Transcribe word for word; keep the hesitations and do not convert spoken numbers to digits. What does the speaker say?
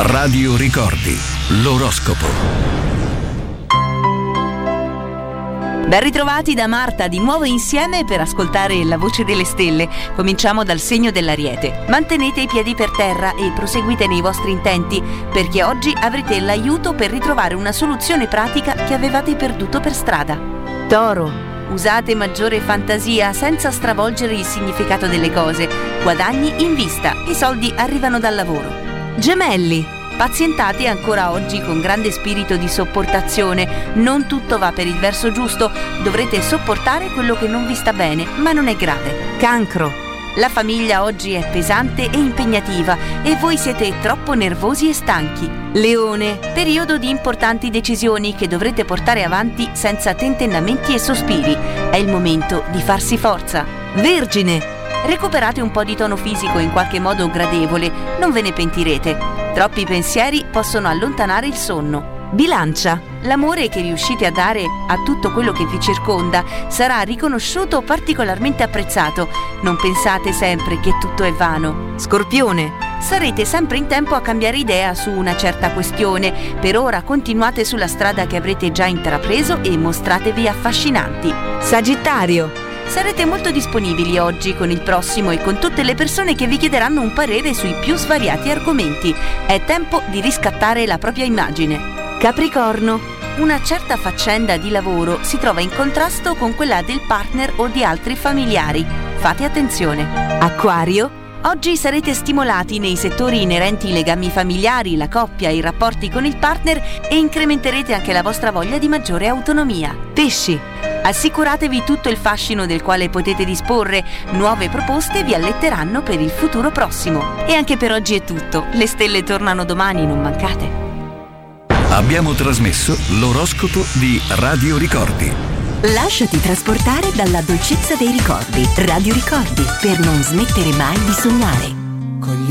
Radio Ricordi, l'oroscopo. Ben ritrovati da Marta, di nuovo insieme per ascoltare la voce delle stelle. Cominciamo dal segno dell'Ariete. Mantenete i piedi per terra e proseguite nei vostri intenti, perché oggi avrete l'aiuto per ritrovare una soluzione pratica che avevate perduto per strada. Toro. Usate maggiore fantasia senza stravolgere il significato delle cose. Guadagni in vista, i soldi arrivano dal lavoro. Gemelli. Pazientate ancora oggi con grande spirito di sopportazione. Non tutto va per il verso giusto. Dovrete sopportare quello che non vi sta bene, ma non è grave. Cancro. La famiglia oggi è pesante e impegnativa e voi siete troppo nervosi e stanchi. Leone. Periodo di importanti decisioni che dovrete portare avanti senza tentennamenti e sospiri. È il momento di farsi forza. Vergine. Recuperate un po' di tono fisico in qualche modo gradevole, non ve ne pentirete. Troppi pensieri possono allontanare il sonno. Bilancia. L'amore che riuscite a dare a tutto quello che vi circonda sarà riconosciuto o particolarmente apprezzato. Non pensate sempre che tutto è vano. Scorpione. Sarete sempre in tempo a cambiare idea su una certa questione. Per ora continuate sulla strada che avrete già intrapreso e mostratevi affascinanti. Sagittario. Sarete molto disponibili oggi con il prossimo e con tutte le persone che vi chiederanno un parere sui più svariati argomenti. È tempo di riscattare la propria immagine. Capricorno. Una certa faccenda di lavoro si trova in contrasto con quella del partner o di altri familiari. Fate attenzione. Acquario. Oggi sarete stimolati nei settori inerenti ai legami familiari, la coppia, i rapporti con il partner e incrementerete anche la vostra voglia di maggiore autonomia. Pesci. Assicuratevi tutto il fascino del quale potete disporre. Nuove proposte vi alletteranno per il futuro prossimo. E anche per oggi è tutto. Le stelle tornano domani, non mancate. Abbiamo trasmesso l'oroscopo di Radio Ricordi. Lasciati trasportare dalla dolcezza dei ricordi. Radio Ricordi, per non smettere mai di sognare.